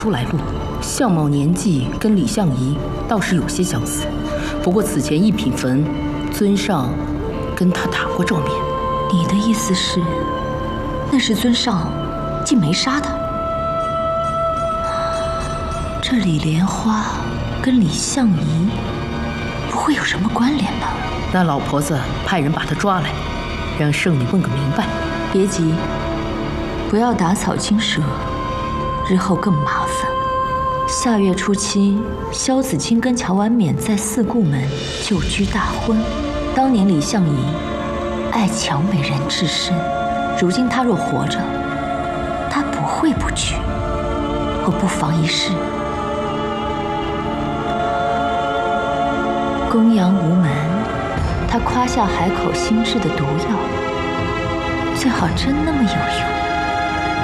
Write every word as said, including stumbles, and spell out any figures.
出来路，相貌年纪跟李相夷倒是有些相似，不过此前一品坟，尊上跟他打过照面。 你的意思是，那是尊上竟没杀他？这李莲花跟李相夷不会有什么关联吧？ 那老婆子派人把他抓来，让圣女问个明白。 别急，不要打草惊蛇，日后更麻烦。下月初七，萧子清跟乔婉冕在四顾门就居大婚。当年李相夷爱乔美人至深，如今他若活着，他不会不娶。我不妨一试。公羊无门，他夸下海口新制的毒药，最好真那么有用。